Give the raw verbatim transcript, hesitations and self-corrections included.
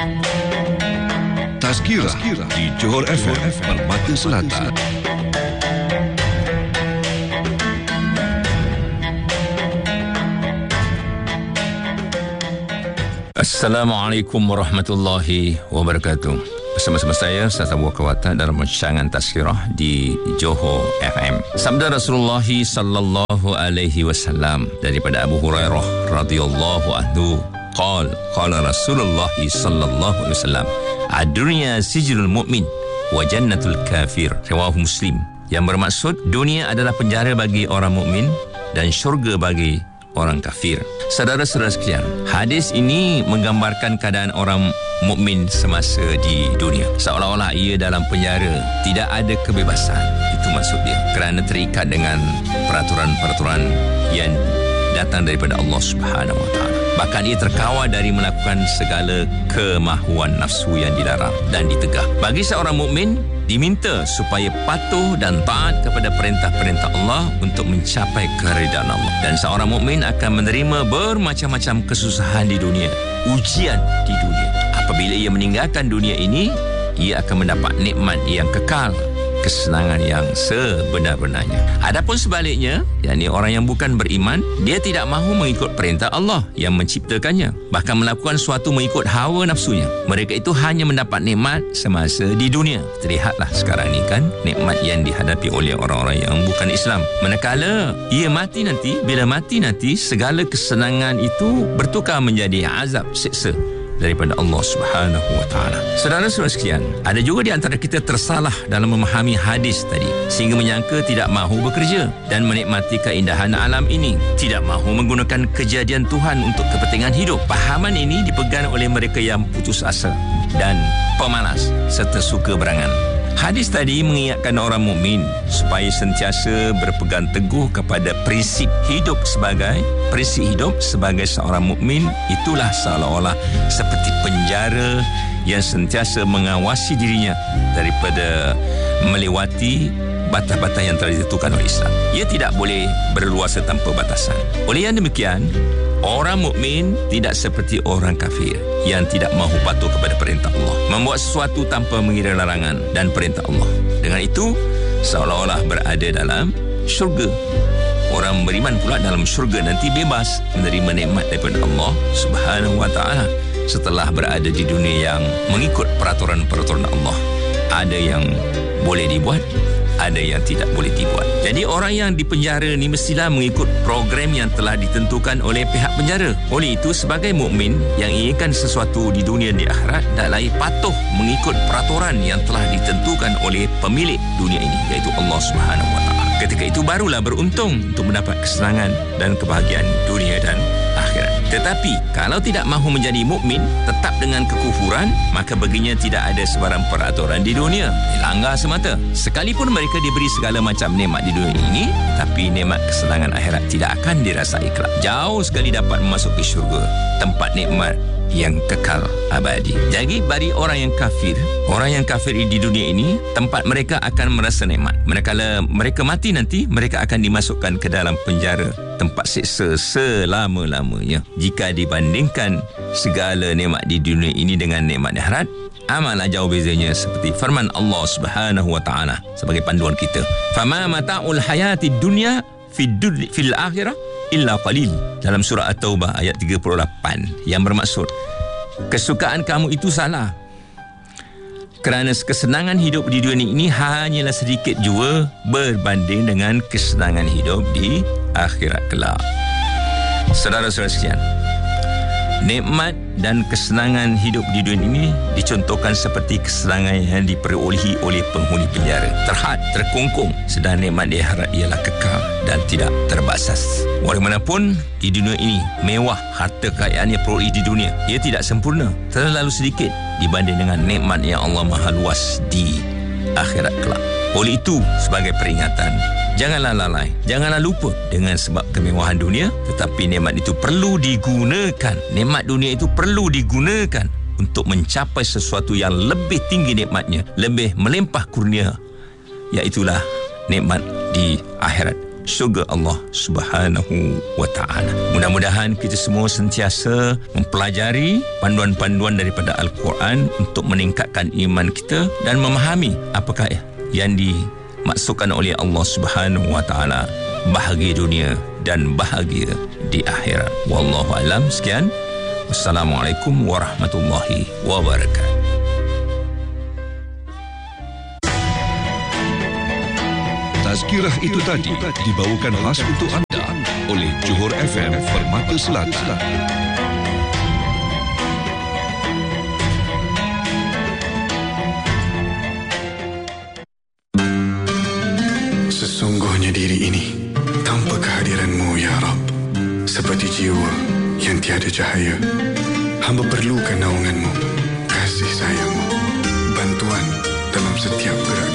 Tazkirah di Johor F M Permata Selatan. Assalamualaikum warahmatullahi wabarakatuh. Bersama-sama saya Ustaz Abu Kawata dalam rancangan Tazkirah di Johor F M. Sabda Rasulullah sallallahu alaihi wasallam daripada Abu Hurairah radhiyallahu anhu, qala qala Rasulullah sallallahu alaihi wasallam, ad-dunya sijnul mu'min wa jannatul kafir. Riwayat Muslim. Yang bermaksud dunia adalah penjara bagi orang mukmin dan syurga bagi orang kafir. Saudara-saudara sekalian, hadis ini menggambarkan keadaan orang mukmin semasa di dunia. Seolah-olah ia dalam penjara, tidak ada kebebasan. Itu maksud dia. Kerana terikat dengan peraturan-peraturan yang datang daripada Allah Subhanahu Wa Taala. Bahkan ia terkawal dari melakukan segala kemahuan nafsu yang dilarang dan ditegah. Bagi seorang mukmin, diminta supaya patuh dan taat kepada perintah-perintah Allah untuk mencapai keridaan Allah. Dan seorang mukmin akan menerima bermacam-macam kesusahan di dunia, ujian di dunia. Apabila ia meninggalkan dunia ini, ia akan mendapat nikmat yang kekal, kesenangan yang sebenar-benarnya. Adapun sebaliknya, yakni orang yang bukan beriman, dia tidak mahu mengikut perintah Allah yang menciptakannya, bahkan melakukan suatu mengikut hawa nafsunya. Mereka itu hanya mendapat nikmat semasa di dunia. Terlihatlah sekarang ni kan, nikmat yang dihadapi oleh orang-orang yang bukan Islam. Manakala ia mati nanti, bila mati nanti, segala kesenangan itu bertukar menjadi azab, siksa daripada Allah Subhanahu Wa Taala. Saudara-saudara sekalian, ada juga di antara kita tersalah dalam memahami hadis tadi, sehingga menyangka tidak mahu bekerja dan menikmati keindahan alam ini, tidak mahu menggunakan kejadian Tuhan untuk kepentingan hidup. Pahaman ini dipegang oleh mereka yang putus asa dan pemalas serta suka berangan. Hadis tadi mengingatkan orang mukmin supaya sentiasa berpegang teguh kepada prinsip hidup sebagai prinsip hidup sebagai seorang mukmin. Itulah seolah-olah seperti penjara yang sentiasa mengawasi dirinya daripada melewati batas-batas yang telah ditentukan oleh Islam. Ia tidak boleh berluasa tanpa batasan. Oleh yang demikian, orang mukmin tidak seperti orang kafir yang tidak mahu patuh kepada perintah Allah, membuat sesuatu tanpa mengira larangan dan perintah Allah. Dengan itu, seolah-olah berada dalam syurga. Orang beriman pula dalam syurga nanti bebas menerima nikmat daripada Allah Subhanahu Wa Taala setelah berada di dunia yang mengikut peraturan-peraturan Allah. Ada yang boleh dibuat, ada yang tidak boleh dibuat. Jadi orang yang dipenjara ni mestilah mengikut program yang telah ditentukan oleh pihak penjara. Oleh itu, sebagai mukmin yang inginkan sesuatu di dunia dan di akhirat, hendaklah patuh mengikut peraturan yang telah ditentukan oleh pemilik dunia ini, iaitu Allah Subhanahu Wa Taala. Ketika itu barulah beruntung untuk mendapat kesenangan dan kebahagiaan dunia dan akhirat. Tetapi kalau tidak mahu menjadi mukmin, tetap dengan kekufuran, maka baginya tidak ada sebarang peraturan di dunia, dilanggar semata. Sekalipun mereka diberi segala macam nikmat di dunia ini, tapi nikmat kesenangan akhirat tidak akan dirasai kelak. Jauh sekali dapat memasuki syurga, tempat nikmat yang kekal abadi. Jadi bagi orang yang kafir, orang yang kafir di dunia ini, tempat mereka akan merasa nikmat. Manakala mereka mati nanti, mereka akan dimasukkan ke dalam penjara, tempat siksa selama-lamanya. Jika dibandingkan segala nikmat di dunia ini dengan nikmat di akhirat, amatlah jauh bezanya, seperti firman Allah Subhanahu Wa Taala sebagai panduan kita. Fama mata'ul hayatid dunya fid fil akhirah illa qalil, dalam surah At-Taubah ayat tiga puluh lapan, yang bermaksud kesukaan kamu itu salah, kerana kesenangan hidup di dunia ini hanyalah sedikit jua berbanding dengan kesenangan hidup di akhirat kelak. Saudara-saudara sekalian, nikmat dan kesenangan hidup di dunia ini dicontohkan seperti kesenangan yang diperolehi oleh penghuni penjara, terhad, terkungkung, sedang nikmat di akhirat ialah kekal dan tidak terbatas. Bagaimanapun di dunia ini, mewah harta kekayaan yang perolehi di dunia, ia tidak sempurna, terlalu sedikit dibanding dengan nikmat yang Allah Maha Luas di akhirat kelak. Oleh itu, sebagai peringatan, janganlah lalai, janganlah lupa dengan sebab kemewahan dunia, tetapi nikmat itu perlu digunakan. Nikmat dunia itu perlu digunakan untuk mencapai sesuatu yang lebih tinggi nikmatnya, lebih melimpah kurnia, iaitulah nikmat di akhirat syurga Allah Subhanahu wa ta'ala. Mudah-mudahan kita semua sentiasa mempelajari panduan-panduan daripada Al-Quran untuk meningkatkan iman kita dan memahami apakah yang dimaksudkan oleh Allah Subhanahu wa ta'ala, bahagia dunia dan bahagia di akhirat. Wallahu alam. Sekian. Wassalamualaikum warahmatullahi wabarakatuh. Tazkirah itu tadi dibawakan khas untuk anda oleh Johor F M Permata Selatan. Sesungguhnya diri ini tanpa kehadiran-Mu ya Rabb, seperti jiwa yang tiada cahaya. Hamba perlukan naungan-Mu, kasih sayang-Mu, bantuan dalam setiap gerak